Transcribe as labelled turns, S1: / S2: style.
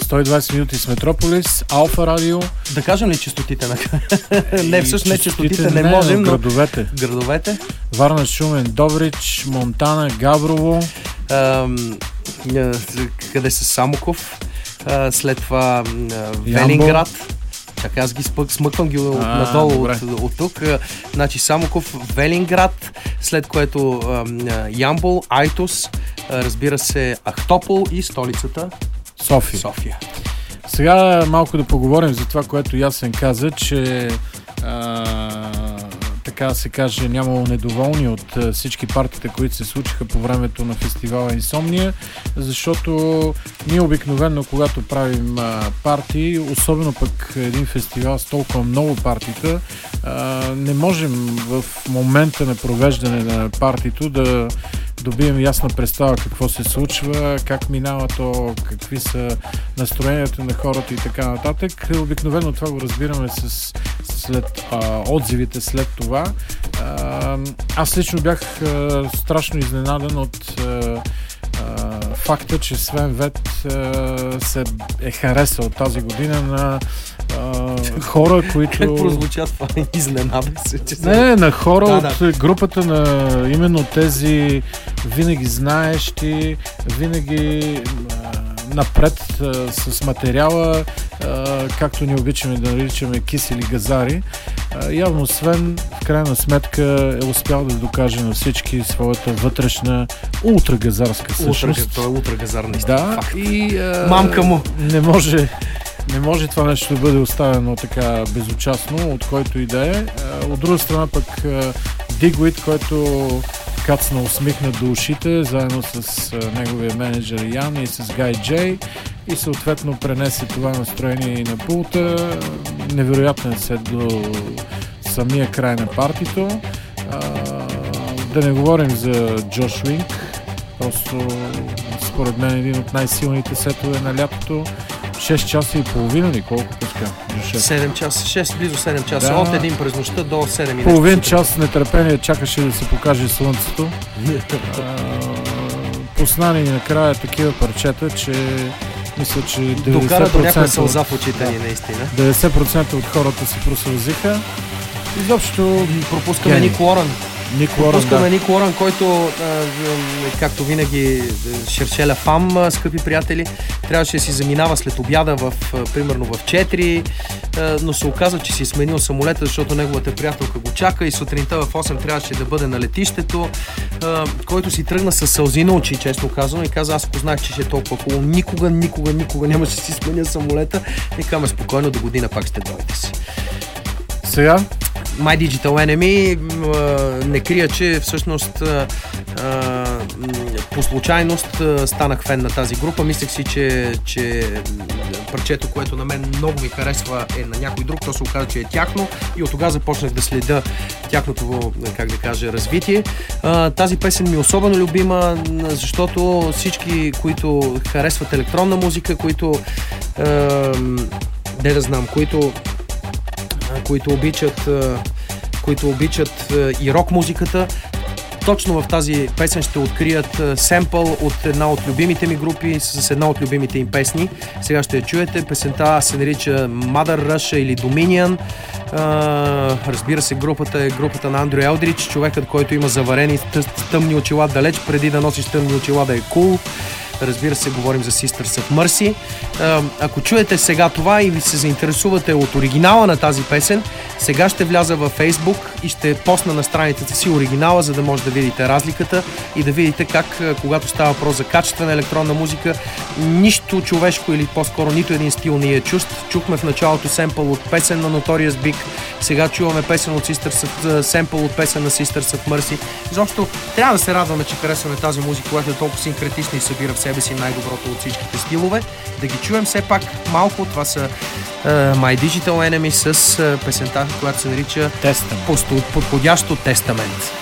S1: 120 минути с Метрополис, Алфа Радио.
S2: Да кажем ли честотите? Не, всъщност не честотите, не можем, но градовете.
S1: Варна, Шумен, Добрич, Монтана, Габрово.
S2: Къде са Самоков, след това Велинград. Чакай, аз ги смъквам ги надолу от тук. Значи Самоков, Велинград, след което Ямбол, Айтос, разбира се, Ахтопол и столицата София.
S1: Сега малко да поговорим за това, което Ясен каза, че така се каже, нямало недоволни от всички партиите, които се случиха по времето на фестивала Инсомния, защото ние обикновено, когато правим партии, особено пък един фестивал с толкова много партита, не можем в момента на провеждане на партито да добием ясна представа какво се случва, как минава то, какви са настроенията на хората и така нататък. Обикновено това го разбираме след отзивите след това. Аз лично бях страшно изненадан от факта, че Свен Вет се е харесал тази година на хора, които...
S2: Как прозвуча това? Изненадах се, че...
S1: Не, на хора от групата на именно тези винаги знаещи, винаги напред с материала, както ни обичаме да наричаме кис или газари. Явно Свен в крайна сметка е успял да докаже на всички своята вътрешна ултрагазарска същност.
S2: Той е ултрагазар наистина.
S1: Да,
S2: факт.
S1: И
S2: мамка му.
S1: Не може това нещо да бъде оставено така безучастно, от който и да е. От друга страна пък Дигвит, който кацна усмихна до ушите, заедно с неговия менеджер Ян и с Гай Джей, и съответно пренесе това настроение и на пулта. Невероятен сет до самия край на партито. Да не говорим за Джош Уинк, просто според мен един от най-силните сетове на лятото. 6 часа и половина ли? Колко пуска?
S2: 7 часа, 6, близо 7 часа. Да. От един през нощта до 7.
S1: Половин час нетърпение чакаше да се покаже слънцето. Пусна ни накрая такива парчета, че мисля, че 90%...
S2: Докара до някаква сълза в очите ни, наистина.
S1: 90% от хората се просълзиха. Изобщо
S2: пропускаме Ник Уорън. Ник Уорън, който, както винаги, шершеля фам, скъпи приятели, трябваше да си заминава след обяда примерно в 4, но се оказа, че си сменил самолета, защото неговата приятелка го чака и сутринта в 8 трябваше да бъде на летището, който си тръгна с сълзи на очи, честно казано, и каза: аз ако знаех, че ще е толкова хубаво, никога нямаше да си сменя самолета. И казваме: спокойно, до година пак ще дойдете си.
S1: Сега?
S2: My Digital Enemy не крия, че всъщност по случайност станах фен на тази група. Мислех си, че парчето, което на мен много ми харесва, е на някой друг. То се оказа, че е тяхно, и от тогава започнах да следя тяхното, как да кажа, развитие. Тази песен ми е особено любима, защото всички, които харесват електронна музика, които които обичат и рок музиката, точно в тази песен ще открият семпъл от една от любимите ми групи с една от любимите им песни. Сега ще я чуете. Песента се нарича Mother Russia или Dominion. Разбира се, групата е групата на Андрю Елдрич, човекът, който има заварени тъмни очила далеч преди да носиш тъмни очила да е кул. Разбира се, говорим за Sisters of Mercy. Ако чуете сега това и ви се заинтересувате от оригинала на тази песен, сега ще вляза във Facebook и ще посна на страницата си оригинала, за да може да видите разликата и да видите как, когато става въпрос за качествена електронна музика, нищо човешко или по-скоро нито един стил не е чужд. Чухме в началото семпъл от песен на Notorious Big, сега чуваме песен от семпъл от песен на Sisters of Mercy. Изобщо трябва да се радваме, че харесваме тази музика, която е толкова синкретична и събира в себе си най-доброто от всичките стилове. Да ги чуем все пак малко. Това са My Digital Enemy с песента, която се нарича подходящо Тестамент.